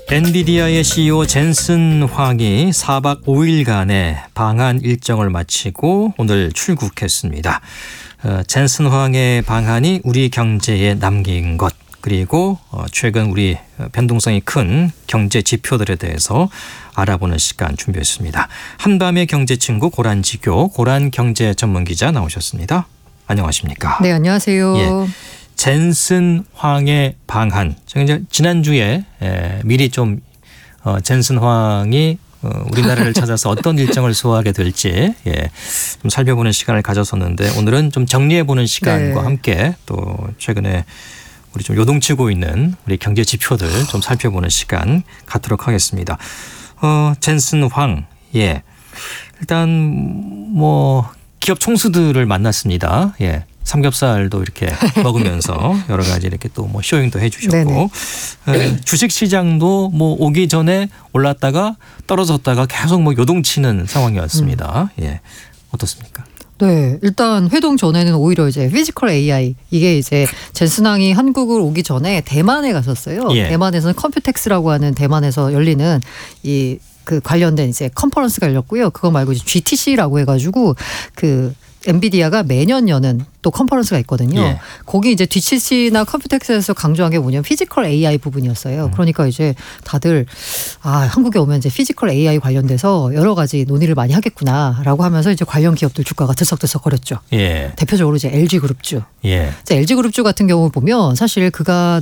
엔비디아의 CEO 젠슨 황이 4박 5일간의 방한 일정을 마치고 오늘 출국했습니다. 젠슨 황의 방한이 우리 경제에 남긴 것, 그리고 최근 우리 변동성이 큰 경제 지표들에 대해서 알아보는 시간 준비했습니다. 한밤의 경제친구 고란지교 고란경제 전문기자 나오셨습니다. 안녕하십니까? 네, 안녕하세요. 예. 젠슨 황의 방한. 제가 이제 지난주에 미리 좀 젠슨 황이 우리나라를 찾아서 어떤 일정을 소화하게 될지 좀 살펴보는 시간을 가졌었는데 오늘은 좀 정리해보는 시간과 함께 또 최근에 우리 좀 요동치고 있는 우리 경제 지표들 좀 살펴보는 시간 갖도록 하겠습니다. 젠슨 황, 일단 뭐 기업 총수들을 만났습니다. 삼겹살도 이렇게 먹으면서 여러 가지 이렇게 또 뭐 쇼잉도 해주셨고 주식 시장도 뭐 오기 전에 올랐다가 떨어졌다가 계속 뭐 요동치는 상황이었습니다. 어떻습니까? 네, 일단 회동 전에는 오히려 이제 피지컬 AI 이게 이제 젠슨 황이 한국을 오기 전에 대만에 갔었어요. 대만에서는 컴퓨텍스라고 하는 대만에서 열리는 그 관련된 이제 컨퍼런스가 열렸고요. 그거 말고 이제 GTC라고 해가지고 그 엔비디아가 매년 여는 또 컨퍼런스가 있거든요. 거기 이제 GTC나 컴퓨텍스에서 강조한 게 뭐냐면 피지컬 AI 부분이었어요. 그러니까 이제 다들 한국에 오면 이제 피지컬 AI 관련돼서 여러 가지 논의를 많이 하겠구나라고 하면서 이제 관련 기업들 주가가 들썩들썩거렸죠. 대표적으로 이제 LG그룹주. LG그룹주 같은 경우 보면 사실 그가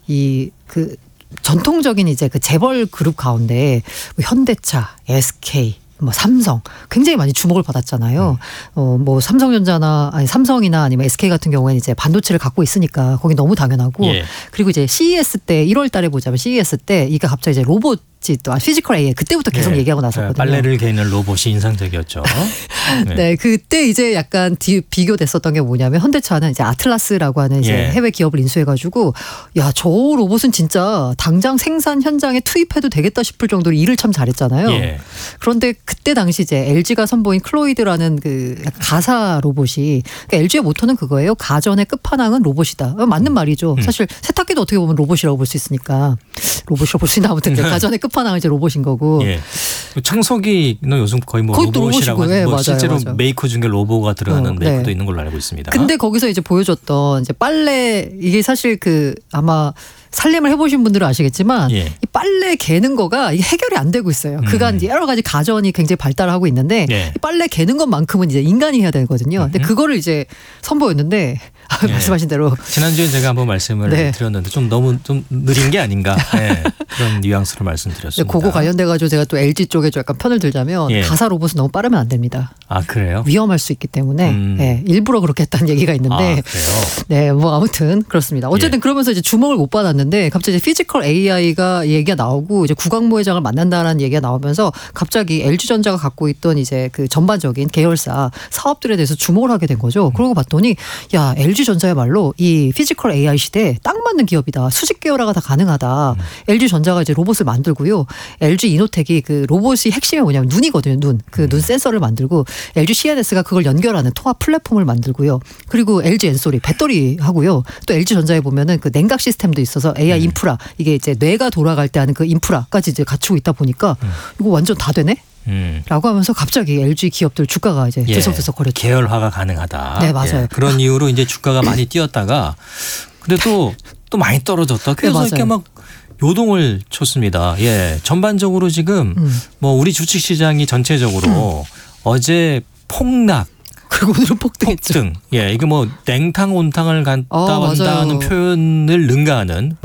전통적인 이제 그 재벌 그룹 가운데 뭐 현대차, SK, 뭐 삼성 굉장히 많이 주목을 받았잖아요. 뭐 삼성이나 아니면 SK 같은 경우에는 이제 반도체를 갖고 있으니까 거기 너무 당연하고 그리고 이제 CES 때 1월 달에 보자면 CES 때 이게 갑자기 이제 로봇 또 피지컬 AI 그때부터 계속 얘기하고 나섰거든요. 빨래를 개는 로봇이 인상적이었죠. 네, 그때 이제 약간 비교됐었던 게 뭐냐면 현대차는 이제 아틀라스라고 하는 이제 해외 기업을 인수해가지고 야, 저 로봇은 진짜 당장 생산 현장에 투입해도 되겠다 싶을 정도로 일을 참 잘했잖아요. 그런데 그때 당시 이제 LG가 선보인 클로이드라는 그 가사 로봇이 그러니까 LG의 모토는 그거예요. 가전의 끝판왕은 로봇이다. 맞는 말이죠. 사실 세탁기도 어떻게 보면 로봇이라고 볼 수 있으니까 로봇이라고 볼 수 있나 아무튼 가전의 끝판왕은 이제 로봇인 거고. 청소기는 요즘 거의 뭐 로봇이라고 하죠. 실제로 맞아요. 메이커 중에 로봇가 들어가는 메이커도 있는 걸로 알고 있습니다. 근데 거기서 이제 보여줬던 이제 빨래 이게 사실 아마 살림을 해보신 분들은 아시겠지만 이 빨래 개는 거가 이게 해결이 안 되고 있어요. 그간 이제 여러 가지 가전이 굉장히 발달하고 있는데 이 빨래 개는 것만큼은 이제 인간이 해야 되거든요. 근데 그거를 이제 선보였는데 말씀하신 대로 지난주에 제가 한번 말씀을 드렸는데 좀 너무 좀 느린 게 아닌가 그런 뉘앙스로 말씀드렸습니다. 그거 관련돼가지고 제가 또 LG 쪽에 좀 약간 편을 들자면 가사 로봇은 너무 빠르면 안 됩니다. 아, 그래요? 위험할 수 있기 때문에 일부러 그렇게 했다는 얘기가 있는데 그래요? 뭐 아무튼 그렇습니다. 어쨌든 그러면서 이제 주목을 못 받았는데 갑자기 피지컬 AI가 얘기가 나오고 이제 구광모 회장을 만난다라는 얘기가 나오면서 갑자기 LG전자가 갖고 있던 이제 그 전반적인 계열사 사업들에 대해서 주목을 하게 된 거죠. 그러고 봤더니 야, LG전자야말로 이 피지컬 AI 시대에 딱 맞는 기업이다. 수직 계열화가 다 가능하다. LG전자가 이제 로봇을 만들고요. LG 이노텍이 그 로봇이 핵심이 뭐냐면 눈이거든요. 눈 센서를 만들고 LG CNS가 그걸 연결하는 통합 플랫폼을 만들고요. 그리고 LG 엔솔이 배터리 하고요. 또 LG전자에 보면은 그 냉각 시스템도 있어서 AI 인프라 이게 이제 뇌가 돌아갈 때 하는 그 인프라까지 이제 갖추고 있다 보니까 이거 완전 다 되네? 라고 하면서 갑자기 LG 기업들 주가가 이제 들썩들썩거렸죠. 계열화가 가능하다. 네, 맞아요. 그런 이유로 이제 주가가 많이 뛰었다가 근데 또 많이 떨어졌다. 그래서 이렇게 막 요동을 쳤습니다. 전반적으로 지금 뭐 우리 주식 시장이 전체적으로 어제 폭락 그리고 오늘은 폭등했죠. 이게 뭐 냉탕 온탕을 갔다 온다는 표현을 능가하는